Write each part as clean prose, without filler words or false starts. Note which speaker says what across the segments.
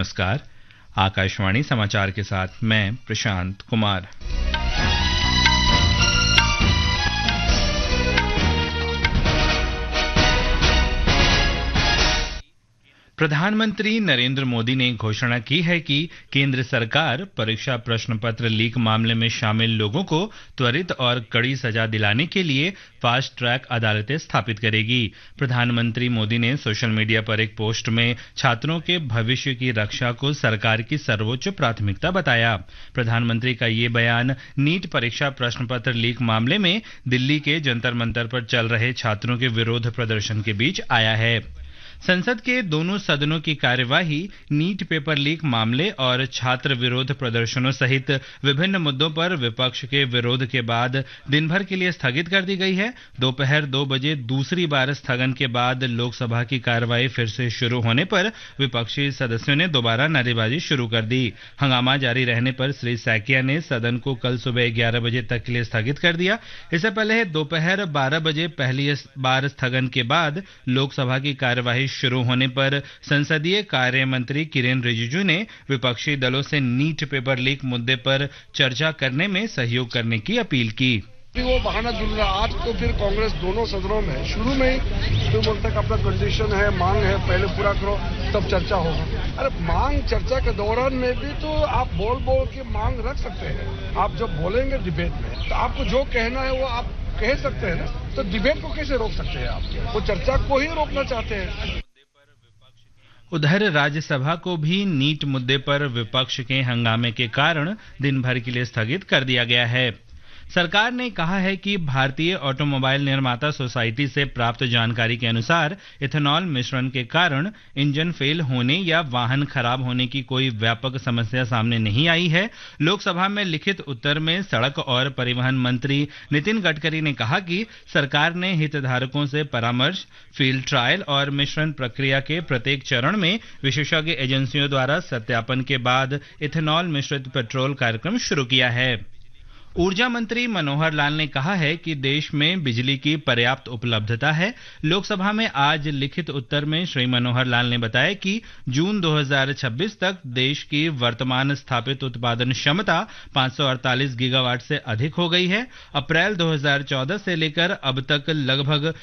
Speaker 1: नमस्कार, आकाशवाणी समाचार के साथ मैं प्रशांत कुमार। प्रधानमंत्री नरेंद्र मोदी ने घोषणा की है कि केंद्र सरकार परीक्षा प्रश्न पत्र लीक मामले में शामिल लोगों को त्वरित और कड़ी सजा दिलाने के लिए फास्ट ट्रैक अदालतें स्थापित करेगी। प्रधानमंत्री मोदी ने सोशल मीडिया पर एक पोस्ट में छात्रों के भविष्य की रक्षा को सरकार की सर्वोच्च प्राथमिकता बताया। प्रधानमंत्री का ये बयान नीट परीक्षा प्रश्न पत्र लीक मामले में दिल्ली के जंतर मंतर पर चल रहे छात्रों के विरोध प्रदर्शन के बीच आया है। संसद के दोनों सदनों की कार्यवाही नीट पेपर लीक मामले और छात्र विरोध प्रदर्शनों सहित विभिन्न मुद्दों पर विपक्ष के विरोध के बाद दिन भर के लिए स्थगित कर दी गई है। दोपहर 2 बजे दूसरी बार स्थगन के बाद लोकसभा की कार्यवाही फिर से शुरू होने पर विपक्षी सदस्यों ने दोबारा नारेबाजी शुरू कर दी। हंगामा जारी रहने पर श्री सैकिया ने सदन को कल सुबह 11 बजे तक के लिए स्थगित कर दिया। इससे पहले दोपहर 12 बजे पहली बार स्थगन के बाद लोकसभा की कार्यवाही शुरू होने पर संसदीय कार्य मंत्री किरेन रिजिजू ने विपक्षी दलों से नीट पेपर लीक मुद्दे पर चर्चा करने में सहयोग करने की अपील की।
Speaker 2: वो बहाना ढूंढ रहा। आज तो फिर कांग्रेस दोनों सदनों में शुरू में ही तो बोलता है अपना कंडीशन है, मांग है, पहले पूरा करो तब चर्चा होगा। अरे मांग चर्चा के दौरान में भी तो आप बोल के मांग रख सकते हैं। आप जब बोलेंगे डिबेट में तो आपको जो कहना है वो आप कह सकते हैं ना, तो डिबेट को कैसे रोक सकते हैं आप? वो चर्चा को ही रोकना चाहते हैं।
Speaker 1: उधर राज्यसभा को भी नीट मुद्दे पर विपक्ष के हंगामे के कारण दिन भर के लिए स्थगित कर दिया गया है। सरकार ने कहा है कि भारतीय ऑटोमोबाइल निर्माता सोसाइटी से प्राप्त जानकारी के अनुसार इथेनॉल मिश्रण के कारण इंजन फेल होने या वाहन खराब होने की कोई व्यापक समस्या सामने नहीं आई है। लोकसभा में लिखित उत्तर में सड़क और परिवहन मंत्री नितिन गडकरी ने कहा कि सरकार ने हितधारकों से परामर्श, फील्ड ट्रायल और मिश्रण प्रक्रिया के प्रत्येक चरण में विशेषज्ञ एजेंसियों द्वारा सत्यापन के बाद इथेनॉल मिश्रित पेट्रोल कार्यक्रम शुरू किया है। ऊर्जा मंत्री मनोहर लाल ने कहा है कि देश में बिजली की पर्याप्त उपलब्धता है। लोकसभा में आज लिखित उत्तर में श्री मनोहर लाल ने बताया कि जून 2026 तक देश की वर्तमान स्थापित उत्पादन क्षमता 548 गीगावाट से अधिक हो गई है। अप्रैल 2014 से लेकर अब तक लगभग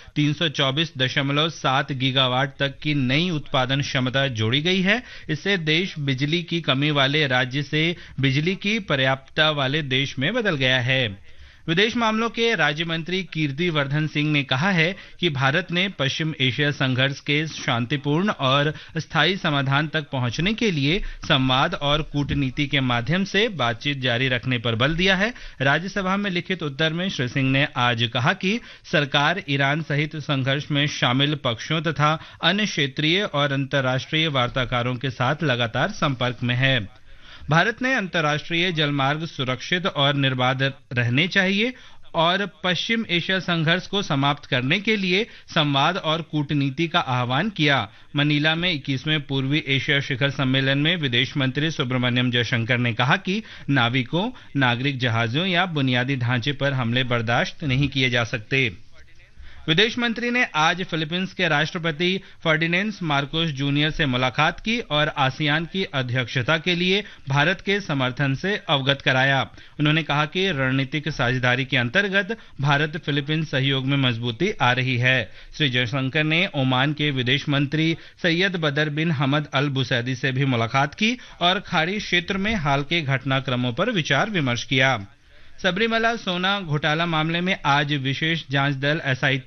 Speaker 1: 324.7 गीगावाट तक की नई उत्पादन क्षमता जोड़ी गई है। इससे देश बिजली की कमी वाले राज्य से बिजली की पर्याप्तता वाले देश में बदल गया है। विदेश मामलों के राज्य मंत्री कीर्ति वर्धन सिंह ने कहा है कि भारत ने पश्चिम एशिया संघर्ष के शांतिपूर्ण और स्थायी समाधान तक पहुंचने के लिए संवाद और कूटनीति के माध्यम से बातचीत जारी रखने पर बल दिया है। राज्यसभा में लिखित उत्तर में श्री सिंह ने आज कहा कि सरकार ईरान सहित संघर्ष में शामिल पक्षों तथा अन्य क्षेत्रीय और अंतर्राष्ट्रीय वार्ताकारों के साथ लगातार संपर्क में है। भारत ने अंतर्राष्ट्रीय जलमार्ग सुरक्षित और निर्बाध रहने चाहिए और पश्चिम एशिया संघर्ष को समाप्त करने के लिए संवाद और कूटनीति का आह्वान किया। मनीला में 21वें पूर्वी एशिया शिखर सम्मेलन में विदेश मंत्री सुब्रमण्यम जयशंकर ने कहा कि नाविकों, नागरिक जहाजों या बुनियादी ढांचे पर हमले बर्दाश्त नहीं किए जा सकते। विदेश मंत्री ने आज फिलीपींस के राष्ट्रपति फर्डिनेंड मार्कोस जूनियर से मुलाकात की और आसियान की अध्यक्षता के लिए भारत के समर्थन से अवगत कराया। उन्होंने कहा कि रणनीतिक साझेदारी के अंतर्गत भारत फिलीपींस सहयोग में मजबूती आ रही है। श्री जयशंकर ने ओमान के विदेश मंत्री सैयद बदर बिन हमद अल बुसैदी से भी मुलाकात की और खाड़ी क्षेत्र में हाल के घटनाक्रमों पर विचार विमर्श किया। सबरीमला सोना घोटाला मामले में आज विशेष जांच दल एसआईटी